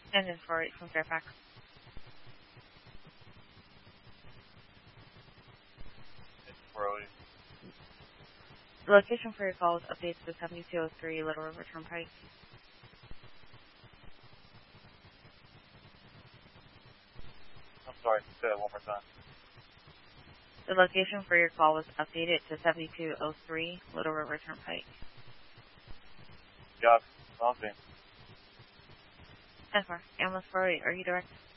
Engine 48 from Fairfax. The location for your call is updated to 7203 Little River Turnpike. I'm sorry, say that one more time. The location for your call was updated to 7203 Little River Turnpike. Yeah, something. Ambulance 48, are you direct?